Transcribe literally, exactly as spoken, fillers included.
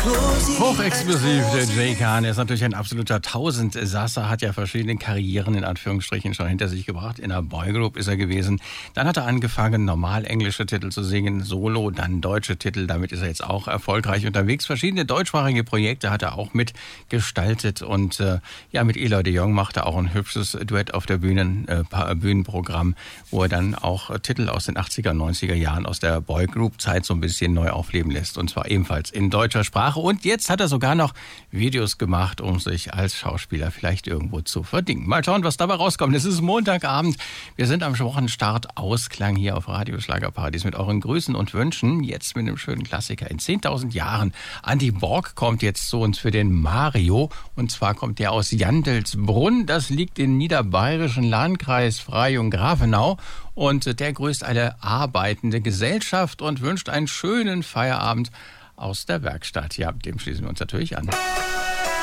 Hochexplosiv, der Jay Khan. Er ist natürlich ein absoluter Tausendsasser, hat ja verschiedene Karrieren in Anführungsstrichen schon hinter sich gebracht. In einer Boygroup ist er gewesen. Dann hat er angefangen, normal englische Titel zu singen, Solo, dann deutsche Titel. Damit ist er jetzt auch erfolgreich unterwegs. Verschiedene deutschsprachige Projekte hat er auch mitgestaltet. Und äh, ja, mit Eloy de Jong macht er auch ein hübsches Duett auf der Bühnen, äh, Bühnenprogramm, wo er dann auch Titel aus den achtziger, neunziger Jahren aus der Boygroup-Zeit so ein bisschen neu aufleben lässt. Und zwar ebenfalls in deutscher Sprache. Und jetzt hat er sogar noch Videos gemacht, um sich als Schauspieler vielleicht irgendwo zu verdingen. Mal schauen, was dabei rauskommt. Es ist Montagabend. Wir sind am Wochenstart Ausklang hier auf Radio Schlagerpartys mit euren Grüßen und Wünschen. Jetzt mit einem schönen Klassiker. In zehntausend Jahren. Andi Borg kommt jetzt zu uns für den Mario. Und zwar kommt der aus Jandelsbrunn. Das liegt im niederbayerischen Landkreis Freyung-Grafenau. Und der grüßt eine arbeitende Gesellschaft und wünscht einen schönen Feierabend aus der Werkstatt. Ja, dem schließen wir uns natürlich an.